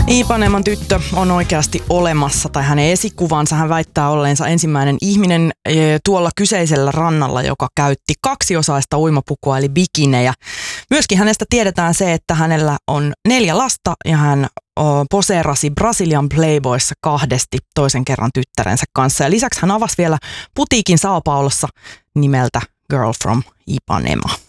Ipaneman tyttö on oikeasti olemassa, tai hänen esikuvansa. Hän väittää olleensa ensimmäinen ihminen tuolla kyseisellä rannalla, joka käytti kaksiosaista uimapukua eli bikinejä. Myöskin hänestä tiedetään se, että hänellä on 4 lasta ja hän poseerasi Brasilian Playboyssa 2 toisen kerran tyttärensä kanssa. Ja lisäksi hän avasi vielä putiikin Sao Paulossa nimeltä Girl from Ipanema.